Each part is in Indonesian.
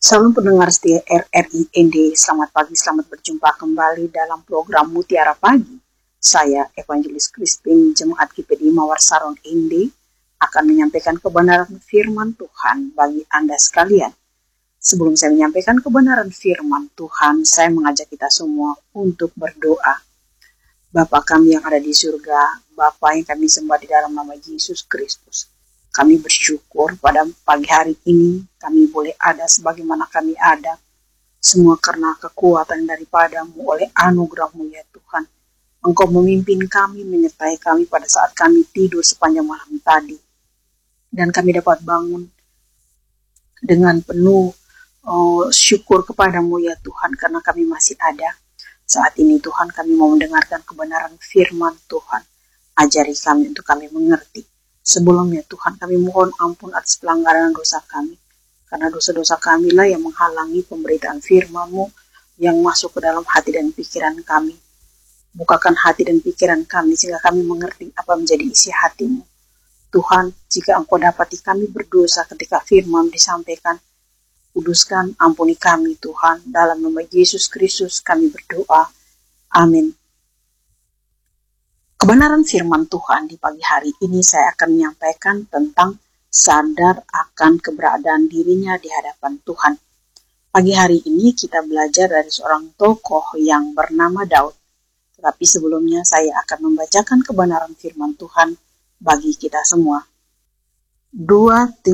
Salam pendengar setia RRI ND, selamat pagi, selamat berjumpa kembali dalam program Mutiara Pagi. Saya, Evangelis Crispin, Jemaat GPD Mawar Saron ND, akan menyampaikan kebenaran firman Tuhan bagi Anda sekalian. Sebelum saya menyampaikan kebenaran firman Tuhan, saya mengajak kita semua untuk berdoa. Bapa kami yang ada di surga, Bapa yang kami sembah di dalam nama Yesus Kristus. Kami bersyukur pada pagi hari ini kami boleh ada sebagaimana kami ada. Semua karena kekuatan daripadamu oleh anugerah-Mu ya Tuhan. Engkau memimpin kami, menyertai kami pada saat kami tidur sepanjang malam tadi. Dan kami dapat bangun dengan penuh syukur kepadamu ya Tuhan karena kami masih ada. Saat ini Tuhan kami mau mendengarkan kebenaran firman Tuhan. Ajari kami untuk kami mengerti. Sebelumnya Tuhan kami mohon ampun atas pelanggaran dosa kami. Karena dosa-dosa kami lah yang menghalangi pemberitaan firman-Mu yang masuk ke dalam hati dan pikiran kami. Bukakan hati dan pikiran kami sehingga kami mengerti apa menjadi isi hati-Mu. Tuhan, jika Engkau dapati kami berdosa ketika firman disampaikan, kuduskan, ampuni kami Tuhan. Dalam nama Yesus Kristus kami berdoa. Amin. Kebenaran firman Tuhan di pagi hari ini saya akan menyampaikan tentang sadar akan keberadaan dirinya di hadapan Tuhan. Pagi hari ini kita belajar dari seorang tokoh yang bernama Daud. Tetapi sebelumnya saya akan membacakan kebenaran firman Tuhan bagi kita semua. 2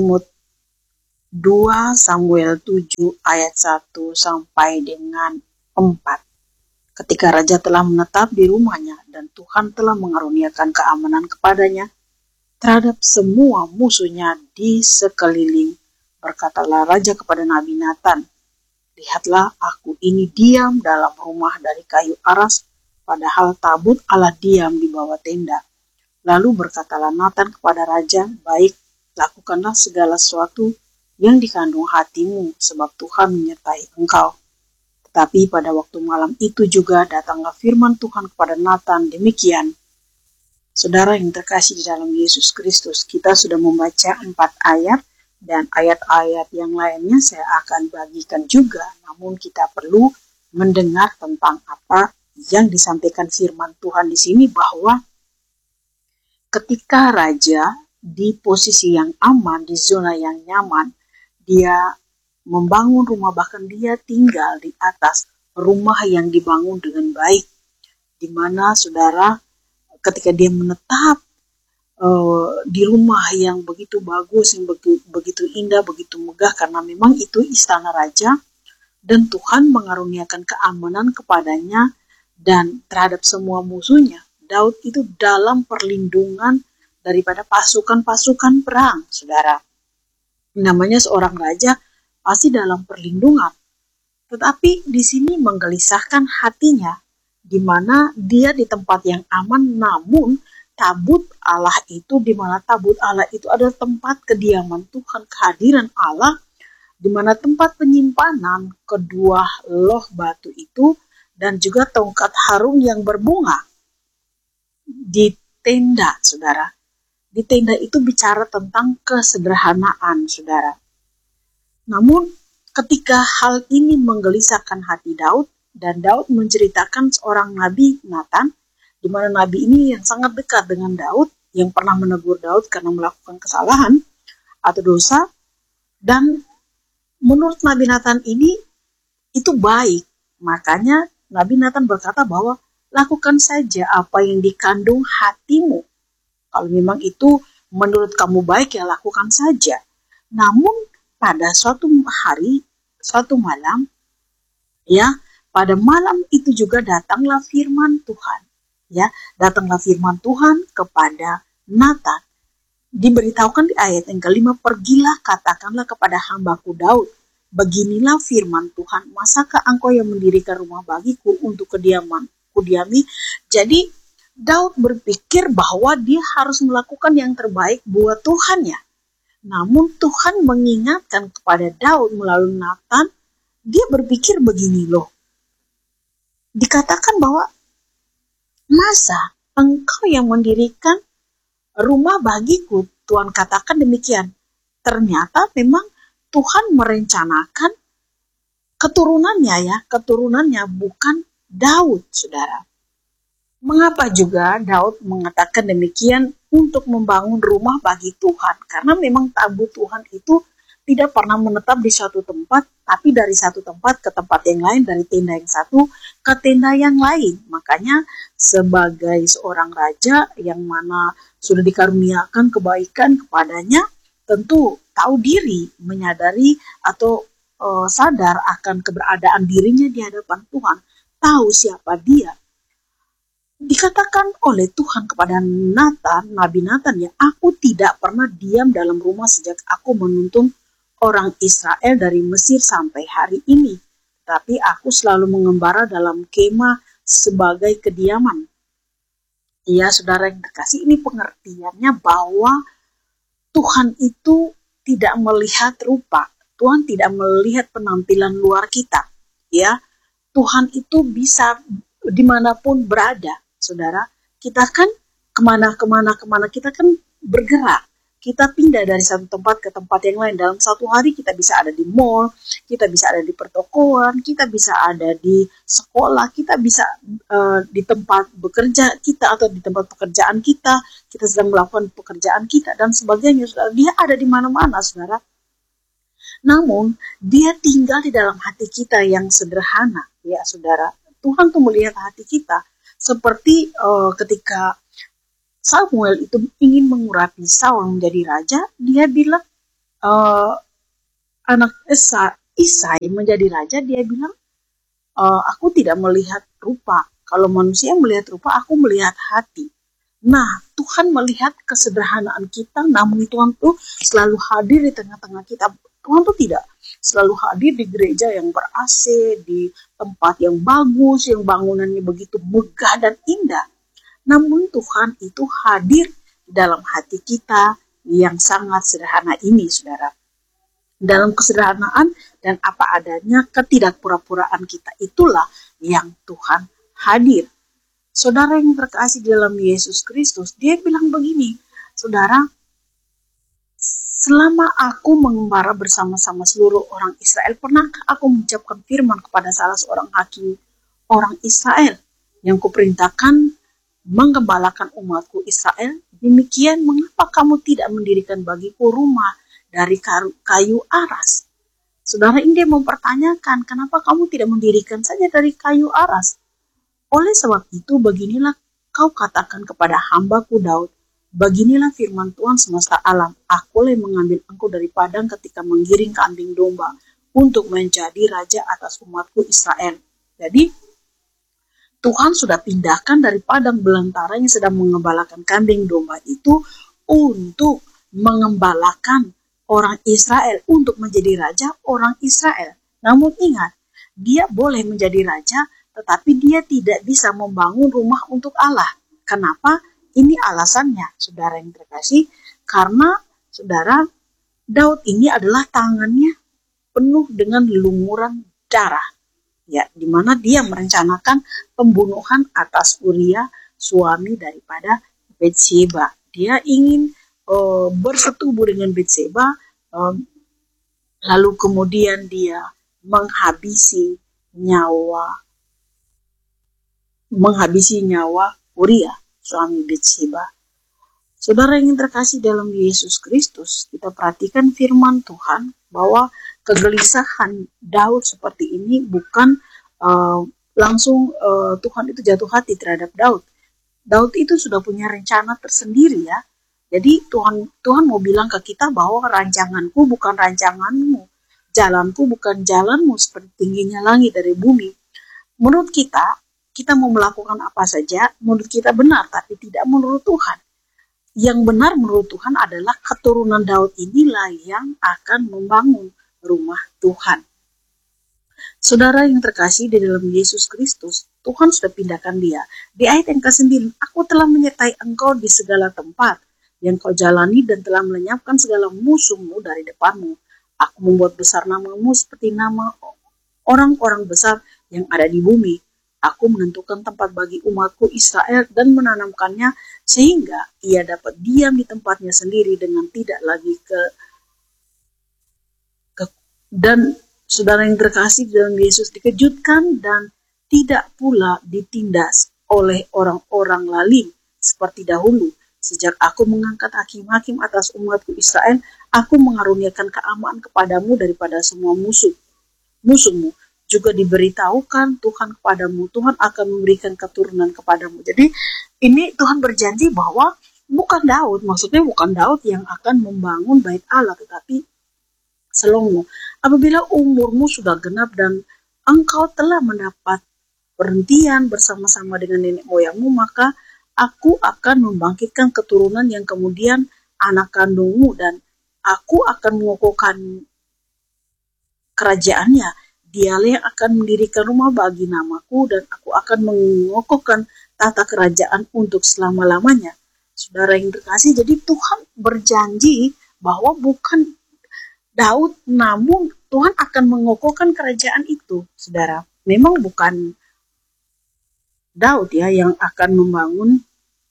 Samuel 7 ayat 1 sampai dengan 4. Ketika raja telah menetap di rumahnya dan Tuhan telah mengaruniakan keamanan kepadanya terhadap semua musuhnya di sekeliling, berkatalah raja kepada Nabi Nathan, "Lihatlah, aku ini diam dalam rumah dari kayu aras, padahal tabut Allah diam di bawah tenda." Lalu berkatalah Nathan kepada raja, "Baik, lakukanlah segala sesuatu yang dikandung hatimu, sebab Tuhan menyertai engkau." Tetapi pada waktu malam itu juga datanglah firman Tuhan kepada Nathan demikian. Saudara yang terkasih di dalam Yesus Kristus, kita sudah membaca 4 ayat dan ayat-ayat yang lainnya saya akan bagikan juga. Namun kita perlu mendengar tentang apa yang disampaikan firman Tuhan di sini, bahwa ketika raja di posisi yang aman, di zona yang nyaman, dia membangun rumah, bahkan dia tinggal di atas rumah yang dibangun dengan baik, di mana saudara ketika dia menetap di rumah yang begitu bagus, yang begitu indah, begitu megah, karena memang itu istana raja dan Tuhan mengaruniakan keamanan kepadanya dan terhadap semua musuhnya. Daud itu dalam perlindungan daripada pasukan-pasukan perang, saudara. Namanya seorang raja pasti dalam perlindungan. Tetapi di sini menggelisahkan hatinya, di mana dia di tempat yang aman, namun tabut Allah itu, di mana tabut Allah itu adalah tempat kediaman Tuhan, kehadiran Allah, di mana tempat penyimpanan kedua loh batu itu dan juga tongkat harum yang berbunga di tenda, saudara. Di tenda itu bicara tentang kesederhanaan, saudara. Namun ketika hal ini menggelisahkan hati Daud, dan Daud menceritakan seorang Nabi Nathan, di mana Nabi ini yang sangat dekat dengan Daud, yang pernah menegur Daud karena melakukan kesalahan atau dosa, dan menurut Nabi Nathan ini itu baik. Makanya Nabi Nathan berkata bahwa lakukan saja apa yang dikandung hatimu. Kalau memang itu menurut kamu baik, ya lakukan saja. Namun pada suatu hari, suatu malam, ya, pada malam itu juga datanglah firman Tuhan, ya, datanglah firman Tuhan kepada Nathan. Diberitahukan di ayat yang kelima, "Pergilah, katakanlah kepada hambaku Daud, beginilah firman Tuhan, masakah engkau yang mendirikan rumah bagiku untuk kediamanku diami?" Jadi Daud berpikir bahwa dia harus melakukan yang terbaik buat Tuhan, ya. Namun Tuhan mengingatkan kepada Daud melalui Nathan, dia berpikir begini loh. Dikatakan bahwa masa engkau yang mendirikan rumah bagiku, Tuhan katakan demikian. Ternyata memang Tuhan merencanakan keturunannya bukan Daud, saudara. Mengapa juga Daud mengatakan demikian untuk membangun rumah bagi Tuhan? Karena memang tabut Tuhan itu tidak pernah menetap di suatu tempat, tapi dari satu tempat ke tempat yang lain, dari tenda yang satu ke tenda yang lain. Makanya sebagai seorang raja yang mana sudah dikaruniakan kebaikan kepadanya, tentu tahu diri, menyadari atau sadar akan keberadaan dirinya di hadapan Tuhan, tahu siapa dia. Dikatakan oleh Tuhan kepada Nabi Nathan, ya, aku tidak pernah diam dalam rumah sejak aku menuntun orang Israel dari Mesir sampai hari ini. Tapi aku selalu mengembara dalam kemah sebagai kediaman. Ya, saudara yang terkasih, ini pengertiannya bahwa Tuhan itu tidak melihat rupa. Tuhan tidak melihat penampilan luar kita. Ya, Tuhan itu bisa dimanapun berada. Saudara, kita kan kemana kita kan bergerak, kita pindah dari satu tempat ke tempat yang lain. Dalam satu hari kita bisa ada di mall, kita bisa ada di pertokoan, kita bisa ada di sekolah, kita bisa di tempat bekerja kita atau di tempat pekerjaan kita sedang melakukan pekerjaan kita dan sebagainya. Saudara, dia ada di mana-mana, saudara. Namun dia tinggal di dalam hati kita yang sederhana, ya saudara. Tuhan tuh melihat hati kita. Seperti ketika Samuel itu ingin mengurapi Saul menjadi raja, dia bilang anak Isai menjadi raja, dia bilang aku tidak melihat rupa. Kalau manusia melihat rupa, aku melihat hati. Nah, Tuhan melihat kesederhanaan kita, namun Tuhan tuh selalu hadir di tengah-tengah kita. Tuhan tuh tidak selalu hadir di gereja yang ber-AC, di tempat yang bagus, yang bangunannya begitu megah dan indah. Namun Tuhan itu hadir dalam hati kita yang sangat sederhana ini, saudara. Dalam kesederhanaan dan apa adanya, ketidakpura-puraan kita, itulah yang Tuhan hadir. Saudara yang terkasih dalam Yesus Kristus, dia bilang begini, saudara, selama aku mengembara bersama-sama seluruh orang Israel, pernahkah aku mengucapkan firman kepada salah seorang hakim orang Israel yang kuperintahkan menggembalakan umatku Israel? Demikian, mengapa kamu tidak mendirikan bagiku rumah dari kayu aras? Saudara, ini dia mempertanyakan, kenapa kamu tidak mendirikan saja dari kayu aras? Oleh sebab itu, beginilah kau katakan kepada hambaku Daud, beginilah firman Tuhan semesta alam, akulah yang mengambil engkau dari padang ketika menggiring kambing domba untuk menjadi raja atas umatku Israel. Jadi, Tuhan sudah pindahkan dari padang belantara yang sedang mengembalakan kambing domba itu untuk mengembalakan orang Israel, untuk menjadi raja orang Israel. Namun ingat, dia boleh menjadi raja, tetapi dia tidak bisa membangun rumah untuk Allah. Kenapa? Ini alasannya, saudara yang terkasih, karena saudara, Daud ini adalah tangannya penuh dengan lumuran darah, ya, di mana dia merencanakan pembunuhan atas Uria, suami daripada Betseba. Dia ingin bersetubuh dengan Betseba, lalu kemudian dia menghabisi nyawa Uria, suami Betseba. Saudara yang terkasih dalam Yesus Kristus, kita perhatikan firman Tuhan bahwa kegelisahan Daud seperti ini bukan langsung Tuhan itu jatuh hati terhadap Daud. Daud itu sudah punya rencana tersendiri, ya. Jadi Tuhan mau bilang ke kita bahwa rancanganku bukan rancanganmu, jalanku bukan jalanmu, seperti tingginya langit dari bumi. Menurut kita mau melakukan apa saja, menurut kita benar, tapi tidak menurut Tuhan. Yang benar menurut Tuhan adalah keturunan Daud inilah yang akan membangun rumah Tuhan. Saudara yang terkasih di dalam Yesus Kristus, Tuhan sudah pindahkan dia. Di ayat yang ke-9, aku telah menyertai engkau di segala tempat yang kau jalani dan telah melenyapkan segala musuhmu dari depanmu. Aku membuat besar namamu seperti nama orang-orang besar yang ada di bumi. Aku menentukan tempat bagi umatku Israel dan menanamkannya sehingga ia dapat diam di tempatnya sendiri dengan tidak lagi dan Saudara yang terkasih dalam Yesus, dikejutkan dan tidak pula ditindas oleh orang-orang lalim seperti dahulu. Sejak aku mengangkat hakim-hakim atas umatku Israel, aku mengaruniakan keamanan kepadamu daripada semua musuhmu. Juga diberitahukan Tuhan kepadamu, Tuhan akan memberikan keturunan kepadamu. Jadi ini Tuhan berjanji bahwa bukan Daud, maksudnya bukan Daud yang akan membangun bait Allah, tetapi Salomo. Apabila umurmu sudah genap dan engkau telah mendapat perhentian bersama-sama dengan nenek moyangmu, maka aku akan membangkitkan keturunan yang kemudian anak kandungmu, dan aku akan mengokohkan kerajaannya. Dialah yang akan mendirikan rumah bagi namaku, dan aku akan mengokohkan tata kerajaan untuk selama-lamanya. Saudara yang terkasih, jadi Tuhan berjanji bahwa bukan Daud, namun Tuhan akan mengokohkan kerajaan itu, saudara. Memang bukan Daud ya yang akan membangun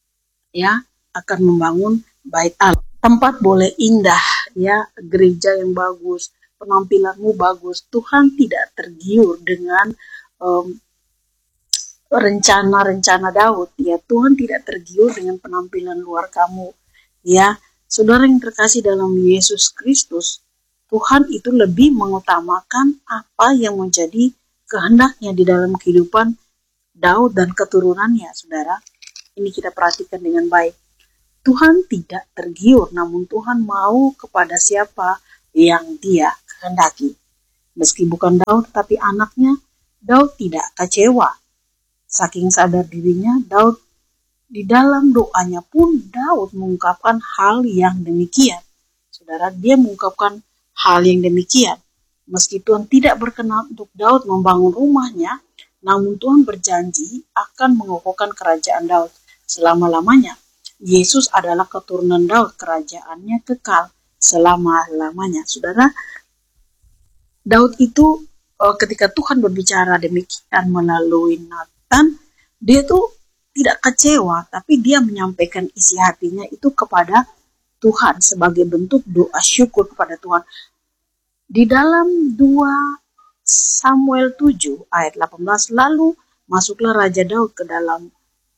bait Allah. Tempat boleh indah ya, gereja yang bagus, penampilanmu bagus. Tuhan tidak tergiur dengan rencana-rencana Daud ya. Tuhan tidak tergiur dengan penampilan luar kamu ya. Saudara yang terkasih dalam Yesus Kristus, Tuhan itu lebih mengutamakan apa yang menjadi kehendaknya di dalam kehidupan Daud dan keturunannya, saudara. Ini kita perhatikan dengan baik. Tuhan tidak tergiur, namun Tuhan mau kepada siapa yang Dia kehendaki. Meski bukan Daud, tetapi anaknya, Daud tidak kecewa. Saking sadar dirinya, Daud di dalam doanya pun Daud mengungkapkan hal yang demikian. Saudara, dia mengungkapkan hal yang demikian. Meski Tuhan tidak berkenan untuk Daud membangun rumahnya, namun Tuhan berjanji akan mengokohkan kerajaan Daud selama-lamanya. Yesus adalah keturunan Daud, kerajaannya kekal selama-lamanya. Saudara, Daud itu ketika Tuhan berbicara demikian melalui Nathan, dia tuh tidak kecewa, tapi dia menyampaikan isi hatinya itu kepada Tuhan sebagai bentuk doa syukur kepada Tuhan. Di dalam 2 Samuel 7 ayat 18, lalu masuklah Raja Daud ke dalam.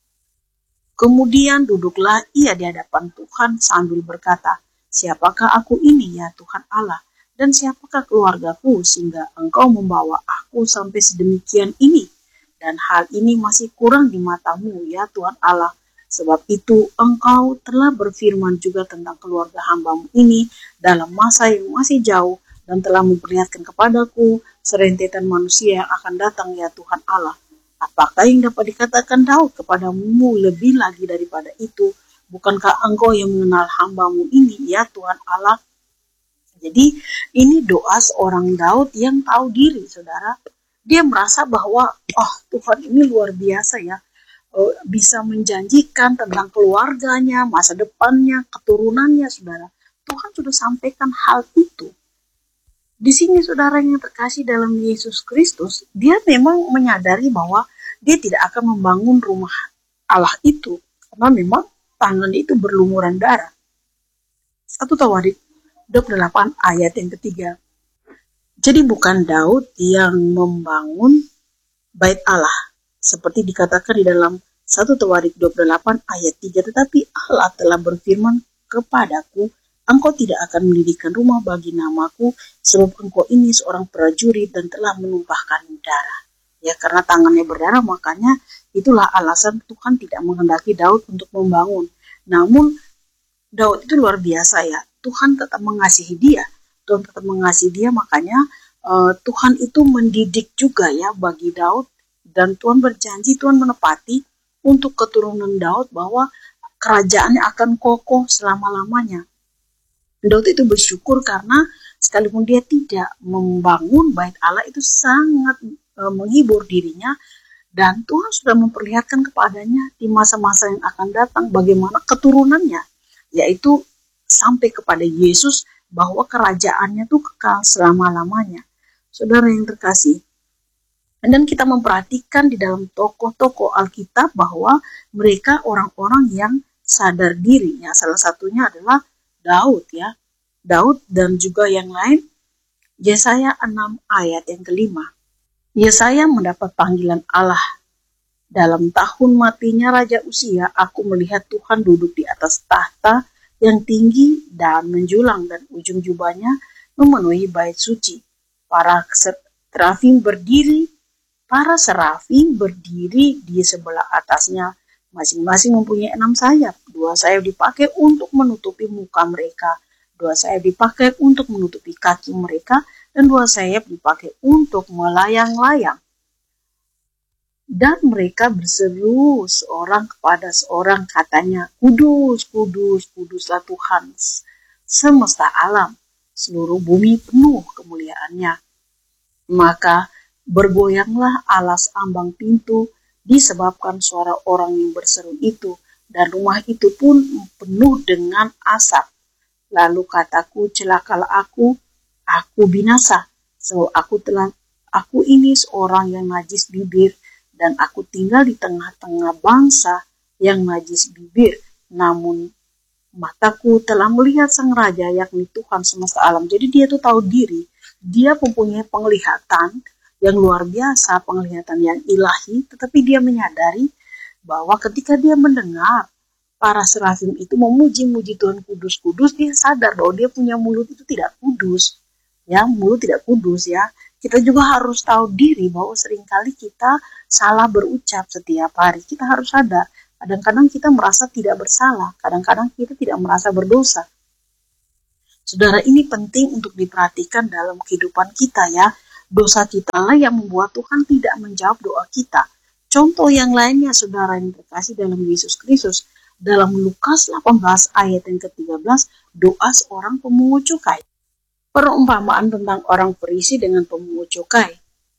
Kemudian duduklah ia di hadapan Tuhan sambil berkata, siapakah aku ini ya Tuhan Allah, dan siapakah keluargaku sehingga engkau membawa aku sampai sedemikian ini, dan hal ini masih kurang di matamu ya Tuhan Allah. Sebab itu engkau telah berfirman juga tentang keluarga hambamu ini dalam masa yang masih jauh, dan telah memperlihatkan kepadaku serentetan manusia yang akan datang ya Tuhan Allah. Apakah yang dapat dikatakan Daud kepadamu lebih lagi daripada itu? Bukankah engkau yang mengenal hambamu ini ya Tuhan Allah? Jadi ini doa seorang Daud yang tahu diri, saudara. Dia merasa bahwa Tuhan ini luar biasa ya, bisa menjanjikan tentang keluarganya, masa depannya, keturunannya, saudara. Tuhan sudah sampaikan hal itu. Di sini saudara yang terkasih dalam Yesus Kristus, dia memang menyadari bahwa dia tidak akan membangun rumah Allah itu, karena memang tangannya itu berlumuran darah. 1 Tawarik 28 ayat yang ketiga. Jadi bukan Daud yang membangun bait Allah, seperti dikatakan di dalam 1 Tawarik 28 ayat 3, tetapi Allah telah berfirman kepadaku, engkau tidak akan mendirikan rumah bagi namaku, sebab engkau ini seorang prajurit dan telah menumpahkan darah. Ya, karena tangannya berdarah, makanya itulah alasan Tuhan tidak menghendaki Daud untuk membangun. Namun Daud itu luar biasa ya, Tuhan tetap mengasihi dia. Makanya Tuhan itu mendidik juga ya bagi Daud, dan Tuhan berjanji, Tuhan menepati untuk keturunan Daud bahwa kerajaannya akan kokoh selama-lamanya. Daud itu bersyukur karena sekalipun dia tidak membangun bait Allah, itu sangat menghibur dirinya, dan Tuhan sudah memperlihatkan kepadanya di masa-masa yang akan datang bagaimana keturunannya, yaitu sampai kepada Yesus, bahwa kerajaannya itu kekal selama-lamanya. Saudara yang terkasih, dan kita memperhatikan di dalam tokoh-tokoh Alkitab bahwa mereka orang-orang yang sadar diri. Ya, salah satunya adalah Daud ya. Daud dan juga yang lain Yesaya 6 ayat yang kelima. Yesaya mendapat panggilan Allah. Dalam tahun matinya Raja Uzia, aku melihat Tuhan duduk di atas tahta yang tinggi dan menjulang, dan ujung jubahnya memenuhi bait suci. Para serafim berdiri di sebelah atasnya, masing-masing mempunyai 6 sayap. 2 sayap dipakai untuk menutupi muka mereka, 2 sayap dipakai untuk menutupi kaki mereka, dan 2 sayap dipakai untuk melayang-layang. Dan mereka berseru seorang kepada seorang, katanya, Kudus, kudus, kuduslah Tuhan semesta alam, seluruh bumi penuh kemuliaannya. Maka bergoyanglah alas ambang pintu disebabkan suara orang yang berseru itu, dan rumah itu pun penuh dengan asap. Lalu kataku, celakalah aku binasa, sebab aku ini seorang yang najis bibir, dan aku tinggal di tengah-tengah bangsa yang najis bibir. Namun mataku telah melihat Sang Raja, yakni Tuhan semesta alam. Jadi dia tuh tahu diri, dia mempunyai penglihatan yang luar biasa, penglihatan yang ilahi, tetapi dia menyadari bahwa ketika dia mendengar para serafim itu memuji-muji Tuhan kudus-kudus, dia sadar bahwa dia punya mulut itu tidak kudus. Ya, mulut tidak kudus ya. Kita juga harus tahu diri bahwa seringkali kita salah berucap setiap hari. Kita harus sadar, kadang-kadang kita merasa tidak bersalah, kadang-kadang kita tidak merasa berdosa. Saudara, ini penting untuk diperhatikan dalam kehidupan kita ya. Dosa kita lah yang membuat Tuhan tidak menjawab doa kita. Contoh yang lainnya, saudara yang terkasih dalam Yesus Kristus, dalam Lukas 18 ayat yang ke-13, doa seorang pemungut cukai. Perumpamaan tentang orang Farisi dengan pemungut cukai,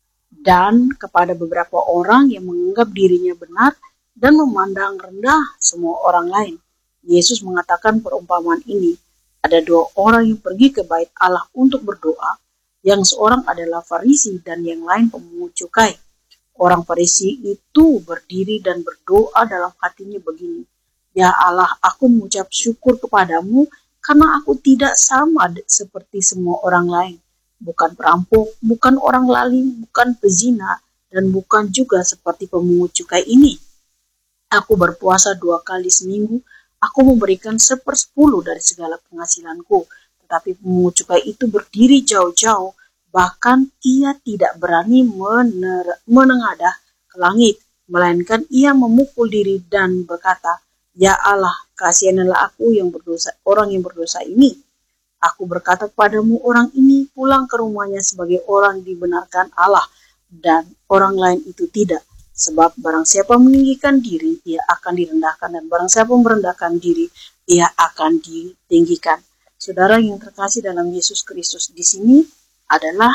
dan kepada beberapa orang yang menganggap dirinya benar dan memandang rendah semua orang lain. Yesus mengatakan perumpamaan ini. Ada 2 orang yang pergi ke bait Allah untuk berdoa, yang seorang adalah Farisi dan yang lain pemungut cukai. Orang Farisi itu berdiri dan berdoa dalam hatinya begini, Ya Allah, aku mengucap syukur kepadamu karena aku tidak sama seperti semua orang lain. Bukan perampok, bukan orang lalim, bukan pezina, dan bukan juga seperti pemungut cukai ini. Aku berpuasa 2 kali seminggu, aku memberikan 1/10 dari segala penghasilanku. Tetapi pemungut cukai itu berdiri jauh-jauh, bahkan ia tidak berani menengadah ke langit, melainkan ia memukul diri dan berkata, Ya Allah, kasihanilah aku yang berdosa, orang yang berdosa ini. Aku berkata kepadamu, orang ini pulang ke rumahnya sebagai orang dibenarkan Allah, dan orang lain itu tidak. Sebab barang siapa meninggikan diri, ia akan direndahkan, dan barang siapa merendahkan diri, ia akan ditinggikan. Saudara yang terkasih dalam Yesus Kristus, di sini adalah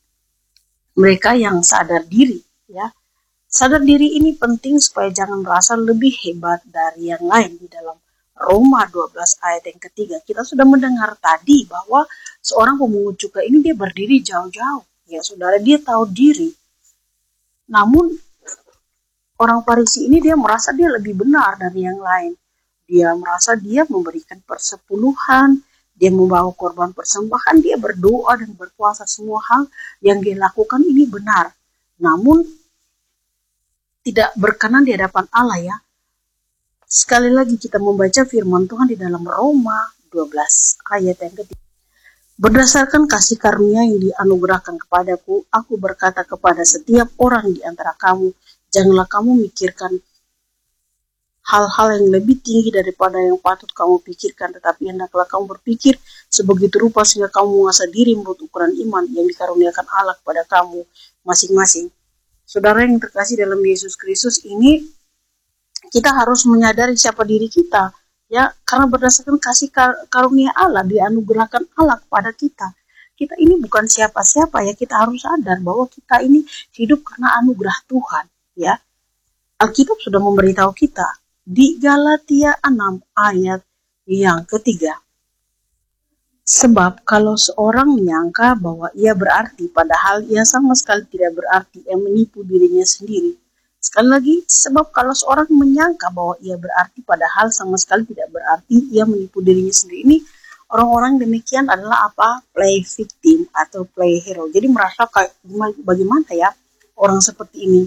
mereka yang sadar diri, ya. Sadar diri ini penting supaya jangan merasa lebih hebat dari yang lain. Di dalam Roma 12 ayat yang ketiga, kita sudah mendengar tadi bahwa seorang pemungut cukai ini dia berdiri jauh-jauh. Ya saudara, dia tahu diri. Namun orang Farisi ini dia merasa dia lebih benar dari yang lain. Dia merasa dia memberikan persepuluhan, dia membawa korban persembahan, dia berdoa dan berpuasa, semua hal yang dia lakukan ini benar. Namun tidak berkenan di hadapan Allah ya. Sekali lagi kita membaca firman Tuhan di dalam Roma 12 ayat yang ketiga. Berdasarkan kasih karunia yang dianugerahkan kepadaku, aku berkata kepada setiap orang di antara kamu, janganlah kamu mikirkan hal-hal yang lebih tinggi daripada yang patut kamu pikirkan, tetapi hendaklah kamu berpikir sebegitu rupa sehingga kamu mengasah diri menurut ukuran iman yang dikaruniakan Allah kepada kamu masing-masing. Saudara yang terkasih dalam Yesus Kristus ini, kita harus menyadari siapa diri kita, ya, karena berdasarkan kasih karunia Allah dianugerahkan Allah kepada kita. Kita ini bukan siapa-siapa ya, kita harus sadar bahwa kita ini hidup karena anugerah Tuhan, ya. Alkitab sudah memberitahu kita di Galatia 6 ayat yang ketiga. Sebab kalau seorang menyangka bahwa ia berarti, padahal ia sama sekali tidak berarti, ia menipu dirinya sendiri. Sekali lagi, sebab kalau seorang menyangka bahwa ia berarti, padahal sama sekali tidak berarti, ia menipu dirinya sendiri. Ini Orang-orang demikian adalah apa? Play victim atau play hero. Jadi merasa kayak bagaimana ya orang seperti ini.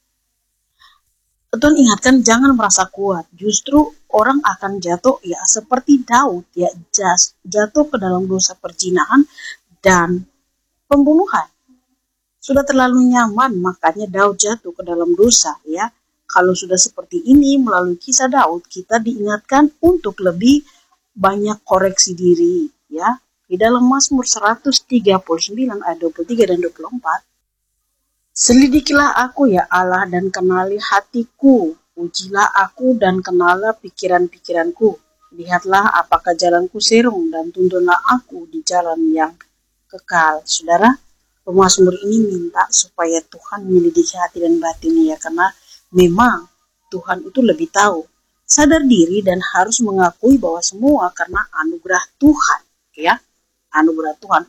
Tuhan ingatkan jangan merasa kuat. Justru orang akan jatuh ya seperti Daud ya, jatuh ke dalam dosa perzinahan dan pembunuhan. Sudah terlalu nyaman makanya Daud jatuh ke dalam dosa ya. Kalau sudah seperti ini melalui kisah Daud kita diingatkan untuk lebih banyak koreksi diri ya. Di dalam Mazmur 139 ayat 23 dan 24. Selidikilah aku ya Allah dan kenali hatiku. Ujilah aku dan kenalilah pikiran-pikiranku. Lihatlah apakah jalanku serong dan tuntunlah aku di jalan yang kekal. Saudara, pemazmur ini minta supaya Tuhan menyelidiki hati dan batinnya ya, karena memang Tuhan itu lebih tahu. Sadar diri dan harus mengakui bahwa semua karena anugerah Tuhan ya. Anugerah Tuhan.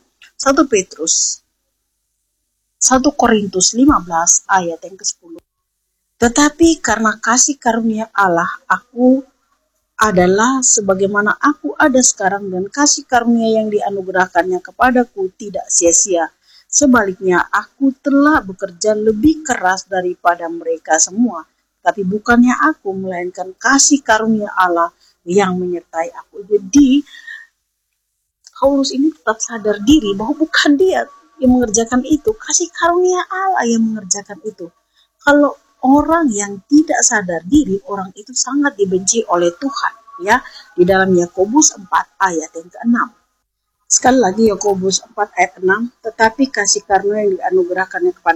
1 Korintus 15 ayat yang ke-10. Tetapi karena kasih karunia Allah, aku adalah sebagaimana aku ada sekarang dan kasih karunia yang dianugerahkannya kepadaku tidak sia-sia. Sebaliknya, aku telah bekerja lebih keras daripada mereka semua. Tapi bukannya aku, melainkan kasih karunia Allah yang menyertai aku. Jadi, Paulus ini tetap sadar diri bahwa bukan dia yang mengerjakan itu, kasih karunia Allah yang mengerjakan itu. Kalau orang yang tidak sadar diri, orang itu sangat dibenci oleh Tuhan ya. Di dalam Yakobus 4 ayat yang ke-6. Sekali lagi Yakobus 4 ayat 6, tetapi kasih karunia yang dianugerahkannya kepada